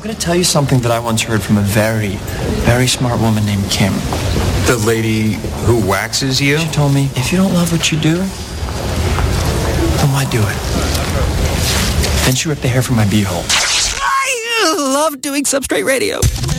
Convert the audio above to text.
going to tell you something that I once heard from a very, very smart woman named Kim. The lady who waxes you? She told me, if you don't love what you do, then why do it? Then she ripped the hair from my beehole. I love doing Substrate Radio.